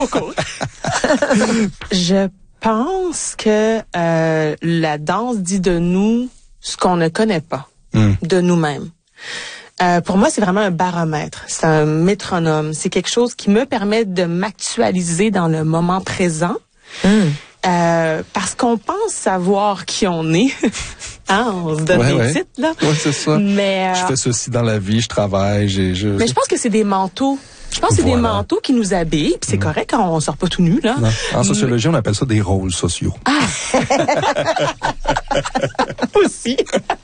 Je pense que la danse dit de nous ce qu'on ne connaît pas de nous-mêmes. Pour moi, c'est vraiment un baromètre, c'est un métronome. C'est quelque chose qui me permet de m'actualiser dans le moment présent. Parce qu'on pense savoir qui on est. On se donne des titres, là. Oui, c'est ça. Mais, je fais ceci dans la vie, je travaille, Mais je pense que c'est des manteaux. Je pense que c'est des manteaux qui nous habillent, puis c'est correct quand on sort pas tout nu, là. Non. En sociologie, on appelle ça des rôles sociaux. Aussi.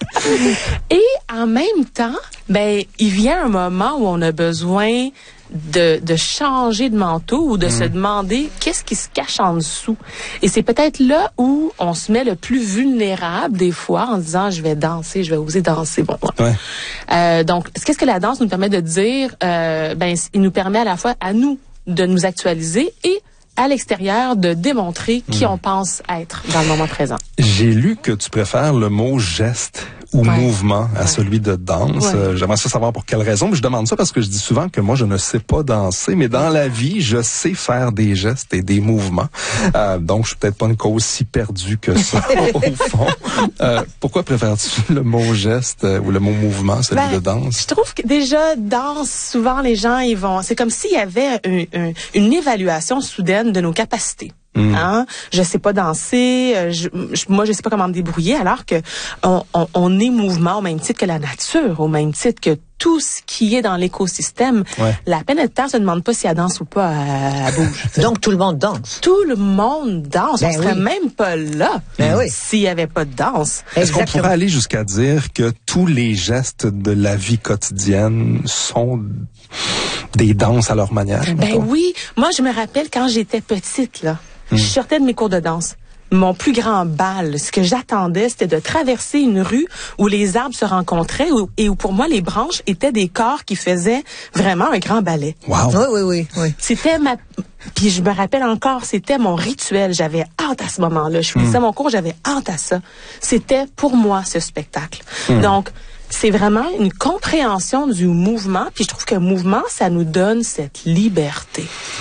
Et en même temps, il vient un moment où on a besoin de changer de manteau ou de se demander qu'est-ce qui se cache en dessous. Et c'est peut-être là où on se met le plus vulnérable des fois en disant je vais danser, je vais oser danser. Donc, qu'est-ce que la danse nous permet de dire? Il nous permet à la fois à nous de nous actualiser et à l'extérieur de démontrer qui on pense être dans le moment présent. J'ai lu que tu préfères le mot geste ou mouvement à celui de danse. J'aimerais savoir pour quelle raison, mais je demande ça parce que je dis souvent que moi, je ne sais pas danser, mais dans la vie, je sais faire des gestes et des mouvements. Donc, je suis peut-être pas une cause si perdue que ça, au fond. Pourquoi préfères-tu le mot geste ou le mot mouvement, celui de danse? Je trouve que déjà, danse, souvent, les gens, c'est comme s'il y avait une évaluation soudaine de nos capacités. Je sais pas danser, moi je sais pas comment me débrouiller, alors que on est mouvement au même titre que la nature, au même titre que tout ce qui est dans l'écosystème. La planète Terre se demande pas si elle danse ou pas, elle bouge. Donc tout le monde danse. Tout le monde danse. On serait même pas là s'il y avait pas de danse. Est-ce qu'on pourrait aller jusqu'à dire que tous les gestes de la vie quotidienne sont des danses à leur manière? Oui. Moi, je me rappelle quand j'étais petite, là. Je sortais de mes cours de danse. Mon plus grand bal, ce que j'attendais, c'était de traverser une rue où les arbres se rencontraient et où pour moi, les branches étaient des corps qui faisaient vraiment un grand ballet. Wow. Oui. C'était puis je me rappelle encore, c'était mon rituel. J'avais hâte à ce moment-là. Je finissais mon cours, j'avais hâte à ça. C'était pour moi ce spectacle. Donc, c'est vraiment une compréhension du mouvement. Puis je trouve que le mouvement, ça nous donne cette liberté.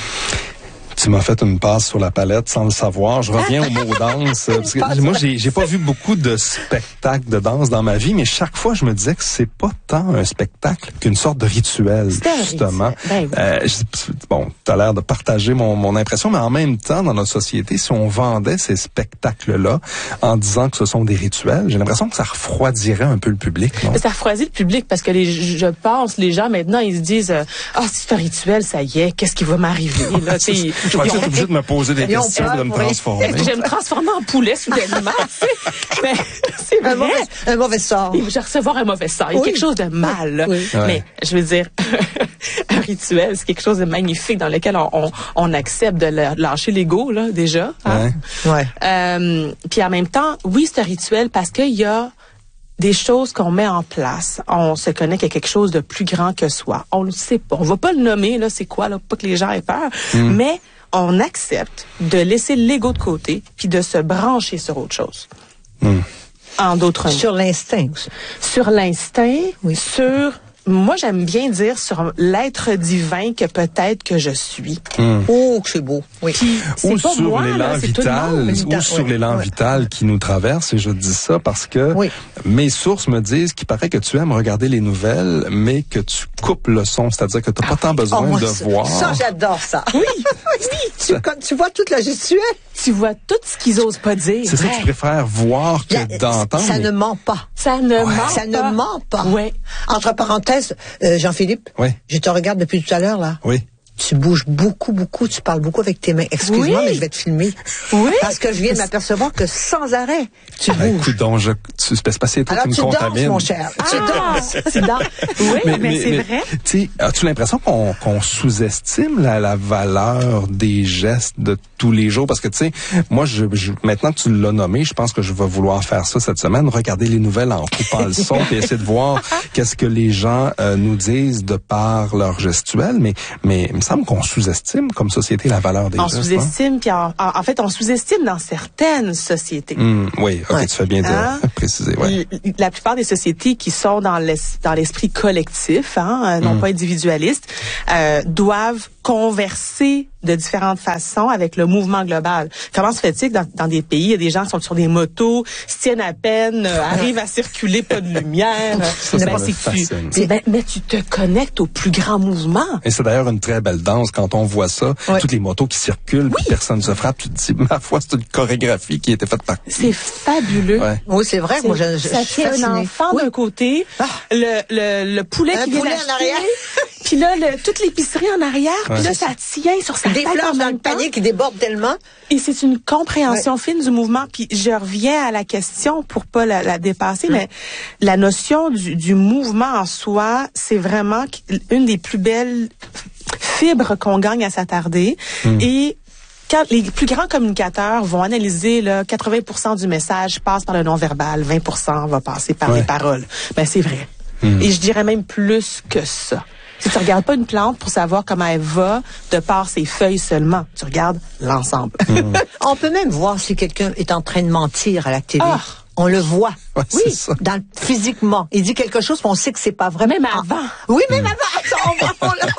Tu m'as fait une passe sur la palette sans le savoir. Je reviens au mot danse. Parce que moi, j'ai pas vu beaucoup de spectacles de danse dans ma vie, mais chaque fois, je me disais que c'est pas tant un spectacle qu'une sorte de rituel, justement. T'as l'air de partager mon impression, mais en même temps, dans notre société, si on vendait ces spectacles-là en disant que ce sont des rituels, j'ai l'impression que ça refroidirait un peu le public. Non? Ça refroidit le public parce que je pense, les gens maintenant, ils se disent c'est un rituel, ça y est, qu'est-ce qui va m'arriver là? Je vais être obligé de me poser des questions de me transformer. Est-ce que je vais me transformer en poulet soudainement? Mais c'est vrai. Un mauvais sort. Je vais recevoir un mauvais sort. Il y a quelque chose de mal. Mais je veux dire, un rituel, c'est quelque chose de magnifique dans lequel on accepte de lâcher l'ego, là, déjà. Puis en même temps, oui, c'est un rituel parce qu'il y a des choses qu'on met en place. On se connaît qu'il y a quelque chose de plus grand que soi. On le sait pas. On va pas le nommer, là, c'est quoi, là, pas que les gens aient peur. Mais on accepte de laisser l'ego de côté puis de se brancher sur autre chose. En d'autres mots. Sur l'instinct aussi. Sur l'instinct, sur... Moi, j'aime bien dire sur l'être divin que peut-être que je suis. Oh, que c'est beau. Oui. Puis, ou pas sur moi, l'élan là, vital, ou sur l'élan vital qui nous traverse. Et je dis ça parce que mes sources me disent qu'il paraît que tu aimes regarder les nouvelles, mais que tu coupes le son. C'est-à-dire que tu n'as pas tant besoin de voir. Ça, j'adore ça. Oui. Tu vois toute la gestuelle. Tu vois tout ce qu'ils osent pas dire. C'est ça que tu préfères voir que d'entendre. Ça ne ment pas. Ça ne ment ça pas. ne ment pas. Oui. Entre parenthèses, Jean-Philippe, je te regarde depuis tout à l'heure, là. Oui. Tu bouges beaucoup, tu parles beaucoup avec tes mains. Excuse-moi, mais je vais te filmer. Oui. Parce que je viens de m'apercevoir que sans arrêt, tu bouges. Écoute donc, c'est pas toi alors, qui me contamine. Alors tu danses, mon cher. Tu danses. Tu danses. Oui, mais c'est vrai. As-tu l'impression qu'on sous-estime la valeur des gestes de tous les jours? Parce que, tu sais, moi, maintenant que tu l'as nommé, je pense que je vais vouloir faire ça cette semaine, regarder les nouvelles en coupant le son et essayer de voir qu'est-ce que les gens nous disent de par leur gestuelle. Mais il me semble qu'on sous-estime comme société la valeur des gestes. On sous-estime, puis en fait, on sous-estime dans certaines sociétés. Oui, tu fais bien de préciser. La plupart des sociétés qui sont dans l'esprit collectif, non pas individualiste, doivent converser de différentes façons avec le mouvement global. Comment se fait-il que dans des pays, il y a des gens qui sont sur des motos, se tiennent à peine, arrivent à circuler, pas de lumière. Mais tu te connectes au plus grand mouvement. Et c'est d'ailleurs une très belle danse quand on voit ça, toutes les motos qui circulent, puis personne ne se frappe, tu te dis, ma foi, c'est une chorégraphie qui a été faite par... C'est fabuleux. Ouais. Oui, c'est vrai. Moi, je ça tient un enfant d'un côté, le poulet qui vient d'acheter, en arrière. Puis là, toute l'épicerie en arrière, puis là, ça tient sur sa tête des fleurs dans le panier qui débordent tellement. Et c'est une compréhension fine du mouvement. Puis je reviens à la question pour pas la dépasser, mais la notion du mouvement en soi, c'est vraiment une des plus belles fibres qu'on gagne à s'attarder. Et quand les plus grands communicateurs vont analyser, là, 80% du message passe par le non-verbal, 20% va passer par les paroles. Ben, c'est vrai. Et je dirais même plus que ça. Si tu regardes pas une plante pour savoir comment elle va de par ses feuilles seulement, tu regardes l'ensemble. On peut même voir si quelqu'un est en train de mentir à la télé. On le voit. Ouais, oui, physiquement. Il dit quelque chose, mais on sait que c'est pas vrai. Même avant. Oui, même avant.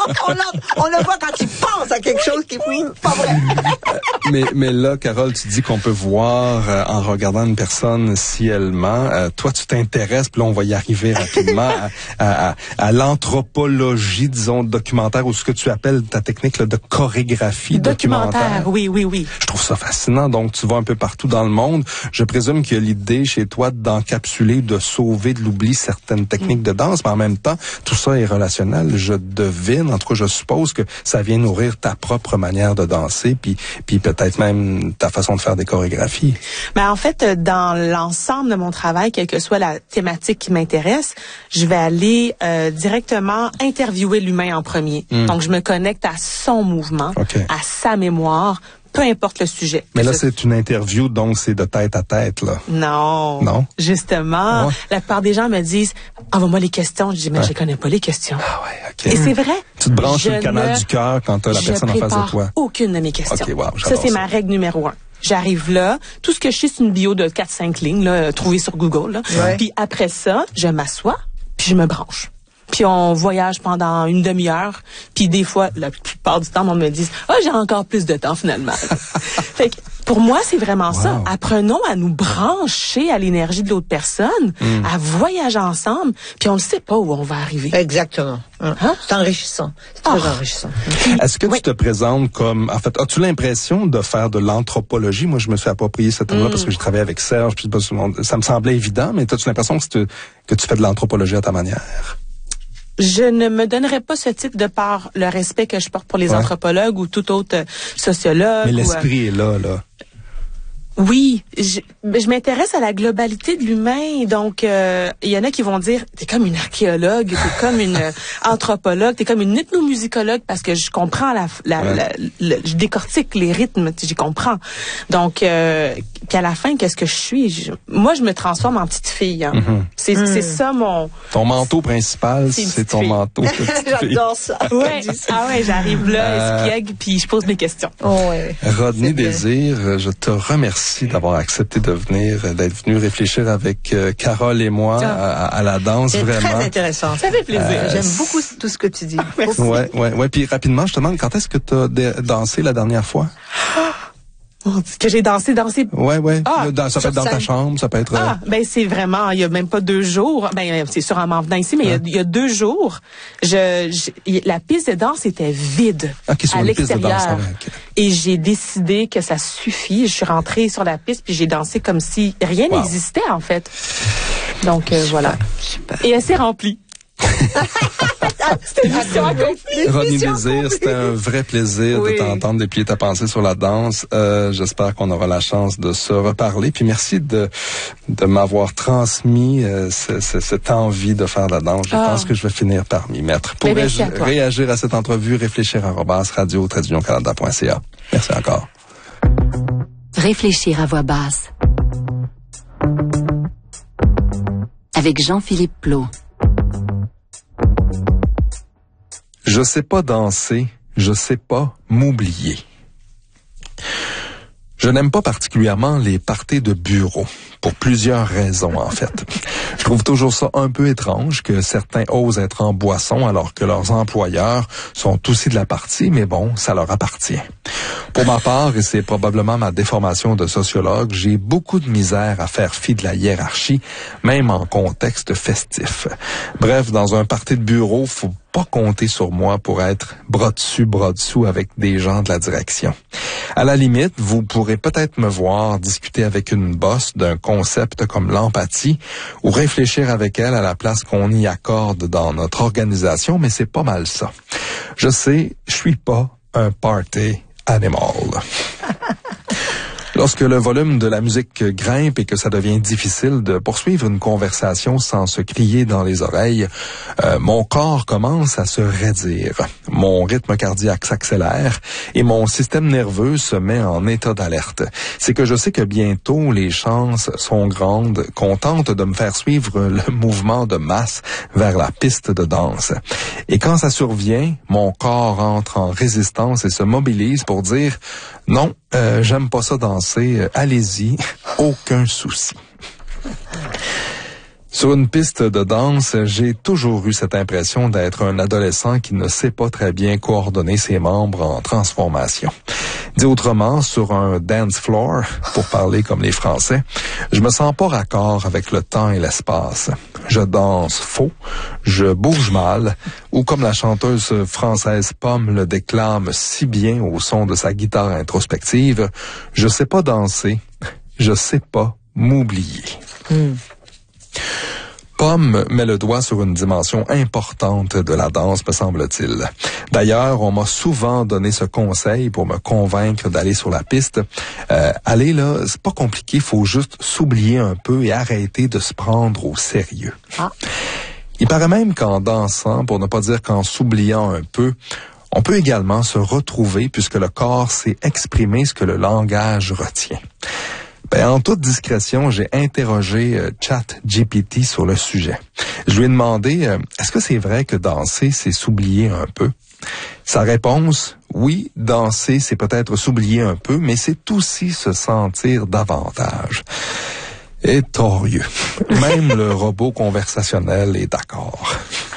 On le voit quand il pense à quelque chose qui est pas vrai. mais là, Carole, tu dis qu'on peut voir en regardant une personne si elle ment. Toi, tu t'intéresses, puis là, on va y arriver rapidement à l'anthropologie, disons, documentaire, ou ce que tu appelles ta technique là, de chorégraphie documentaire. Oui. Je trouve ça fascinant. Donc, tu vas un peu partout dans le monde. Je présume qu'il y a l'idée chez toi d'encapsuler, de sauver de l'oubli certaines techniques de danse, mais en même temps, tout ça est relationnel. Je devine, en tout cas, je suppose que ça vient nourrir ta propre manière de danser, puis peut-être même ta façon de faire des chorégraphies. Mais en fait, dans l'ensemble de mon travail, quelle que soit la thématique qui m'intéresse, je vais aller directement interviewer l'humain en premier. Donc, je me connecte à son mouvement, à sa mémoire, peu importe le sujet. Mais là, c'est une interview, donc c'est de tête à tête, là. Non. Justement, la plupart des gens me disent, envoie-moi les questions. Je dis, mais je connais pas les questions. Ah ouais, OK. Et c'est vrai. Tu te branches sur le canal du cœur quand tu as la personne en face de toi. Aucune de mes questions. OK, wow, ça, c'est ma règle numéro 1. J'arrive là, tout ce que je sais, c'est une bio de 4-5 lignes, là, trouvée sur Google, là. Puis après ça, je m'assois, puis je me branche. Puis on voyage pendant une demi-heure. Puis des fois, la plupart du temps, on me dit « j'ai encore plus de temps finalement. » Fait que pour moi, c'est vraiment ça. Apprenons à nous brancher à l'énergie de l'autre personne, à voyager ensemble, puis on ne sait pas où on va arriver. Exactement. C'est enrichissant. C'est très enrichissant. Est-ce que tu te présentes comme... En fait, as-tu l'impression de faire de l'anthropologie? Moi, je me suis approprié ce terme-là parce que j'ai travaillé avec Serge, puis ça me semblait évident, mais as-tu l'impression que tu fais de l'anthropologie à ta manière? Je ne me donnerais pas ce titre de par le respect que je porte pour les anthropologues ou tout autre sociologue. Mais l'esprit est là. Oui, je m'intéresse à la globalité de l'humain. Donc, il y en a qui vont dire, t'es comme une archéologue, t'es comme une anthropologue, t'es comme une ethnomusicologue parce que je comprends je décortique les rythmes, j'y comprends. Donc, puis à la fin, qu'est-ce que je suis? Moi, je me transforme en petite fille. Hein. C'est ça mon... Ton manteau principal, c'est ton manteau. J'adore ça. Ouais. J'arrive là, espiègle, puis je pose mes questions. Rodney Désir, je te remercie d'avoir accepté d'être venu réfléchir avec Carole et moi à la danse. C'est vraiment très intéressant. Ça fait plaisir. J'aime beaucoup tout ce que tu dis. Merci. Ouais. Puis rapidement, je te demande, quand est-ce que tu as dansé la dernière fois? Que j'ai dansé. Ouais. Ça peut être dans ta chambre, ça peut être... Ben c'est vraiment, il y a même pas 2 jours. Ben c'est sûr en m'en venant ici, mais il y a 2 jours, la piste de danse était vide à l'extérieur. Et j'ai décidé que ça suffit. Je suis rentrée sur la piste puis j'ai dansé comme si rien n'existait en fait. Donc voilà. Super. Et elle s'est remplie. C'était une mission accomplie. Rodney Désir, c'était un vrai plaisir de t'entendre déplier ta pensée sur la danse. J'espère qu'on aura la chance de se reparler. Puis merci de m'avoir transmis cette envie de faire de la danse. Je pense que je vais finir par m'y mettre. Pour réagir à cette entrevue, réfléchir à @radio-canada.ca. Merci encore. Réfléchir à voix basse. Avec Jean-Philippe Plot. Je sais pas danser, je sais pas m'oublier. Je Je n'aime pas particulièrement les parties de bureau, pour plusieurs raisons en fait. Je trouve toujours ça un peu étrange que certains osent être en boisson alors que leurs employeurs sont aussi de la partie, mais bon, ça leur appartient. Pour ma part, et c'est probablement ma déformation de sociologue, j'ai beaucoup de misère à faire fi de la hiérarchie, même en contexte festif. Bref, dans un party de bureau, faut pas compter sur moi pour être bras dessus, bras dessous avec des gens de la direction. À la limite, vous pourrez peut-être me voir discuter avec une boss d'un concept comme l'empathie ou réfléchir avec elle à la place qu'on y accorde dans notre organisation, mais c'est pas mal ça. Je sais, je suis pas un party animal. Lorsque le volume de la musique grimpe et que ça devient difficile de poursuivre une conversation sans se crier dans les oreilles, mon corps commence à se raidir. Mon rythme cardiaque s'accélère et mon système nerveux se met en état d'alerte. C'est que je sais que bientôt les chances sont grandes qu'on tente de me faire suivre le mouvement de masse vers la piste de danse. Et quand ça survient, mon corps entre en résistance et se mobilise pour dire « Non, j'aime pas ça danser, allez-y, aucun souci ». Sur une piste de danse, j'ai toujours eu cette impression d'être un adolescent qui ne sait pas très bien coordonner ses membres en transformation. Dit autrement, sur un dance floor, pour parler comme les Français, je me sens pas raccord avec le temps et l'espace. Je danse faux, je bouge mal, ou comme la chanteuse française Pomme le déclame si bien au son de sa guitare introspective, je sais pas danser, je sais pas m'oublier. Pomme met le doigt sur une dimension importante de la danse, me semble-t-il. D'ailleurs, on m'a souvent donné ce conseil pour me convaincre d'aller sur la piste. Aller là, c'est pas compliqué, faut juste s'oublier un peu et arrêter de se prendre au sérieux. Il paraît même qu'en dansant, pour ne pas dire qu'en s'oubliant un peu, on peut également se retrouver puisque le corps sait exprimer ce que le langage retient. En toute discrétion, j'ai interrogé ChatGPT sur le sujet. Je lui ai demandé, est-ce que c'est vrai que danser, c'est s'oublier un peu? Sa réponse, oui, danser, c'est peut-être s'oublier un peu, mais c'est aussi se sentir davantage. Et torieux. Même le robot conversationnel est d'accord.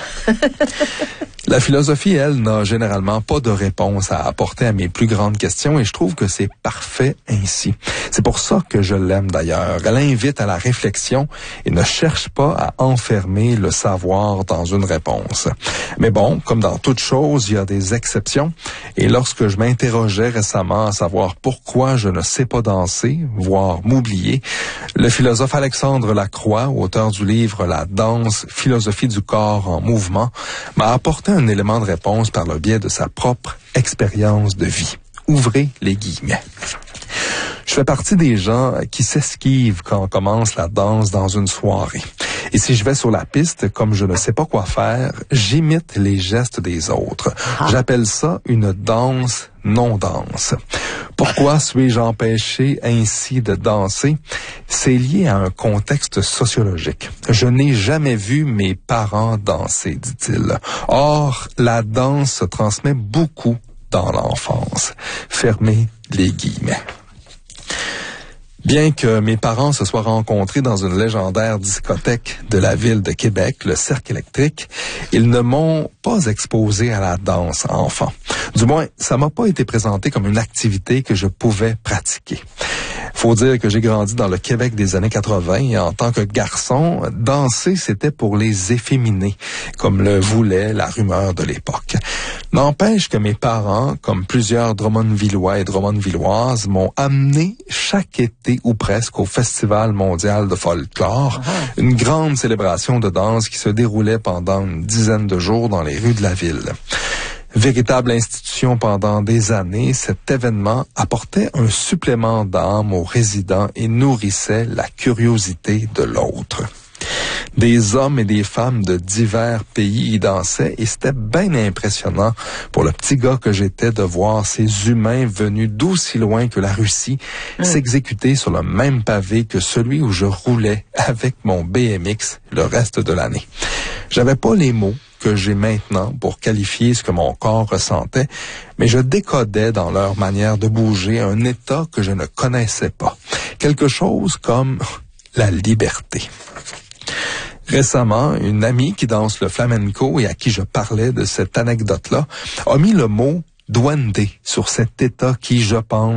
La philosophie, elle, n'a généralement pas de réponse à apporter à mes plus grandes questions et je trouve que c'est parfait ainsi. C'est pour ça que je l'aime d'ailleurs. Elle invite à la réflexion et ne cherche pas à enfermer le savoir dans une réponse. Mais bon, comme dans toute chose, il y a des exceptions et lorsque je m'interrogeais récemment à savoir pourquoi je ne sais pas danser, voire m'oublier, le philosophe Alexandre Lacroix, auteur du livre La danse, philosophie du corps en mouvement, m'a apporté un élément de réponse par le biais de sa propre expérience de vie. Ouvrez les guillemets. Je fais partie des gens qui s'esquivent quand on commence la danse dans une soirée. Et si je vais sur la piste, comme je ne sais pas quoi faire, j'imite les gestes des autres. J'appelle ça une danse non-danse. Pourquoi suis-je empêché ainsi de danser? C'est lié à un contexte sociologique. Je n'ai jamais vu mes parents danser, dit-il. Or, la danse se transmet beaucoup dans l'enfance. Fermez les guillemets. Bien que mes parents se soient rencontrés dans une légendaire discothèque de la ville de Québec, le Cercle électrique, ils ne m'ont pas exposé à la danse enfant. Du moins, ça m'a pas été présenté comme une activité que je pouvais pratiquer. Faut dire que j'ai grandi dans le Québec des années 80 et en tant que garçon, danser c'était pour les efféminés, comme le voulait la rumeur de l'époque. N'empêche que mes parents, comme plusieurs Drummondvillois et Drummondvilloises, m'ont amené chaque été ou presque au Festival mondial de folklore, une grande célébration de danse qui se déroulait pendant une dizaine de jours dans les rues de la ville. Véritable institution pendant des années, cet événement apportait un supplément d'âme aux résidents et nourrissait la curiosité de l'autre. Des hommes et des femmes de divers pays y dansaient et c'était bien impressionnant pour le petit gars que j'étais de voir ces humains venus d'aussi loin que la Russie s'exécuter sur le même pavé que celui où je roulais avec mon BMX le reste de l'année. J'avais pas les mots que j'ai maintenant pour qualifier ce que mon corps ressentait, mais je décodais dans leur manière de bouger un état que je ne connaissais pas. Quelque chose comme la liberté. Récemment, une amie qui danse le flamenco et à qui je parlais de cette anecdote-là a mis le mot duende sur cet état qui, je pense,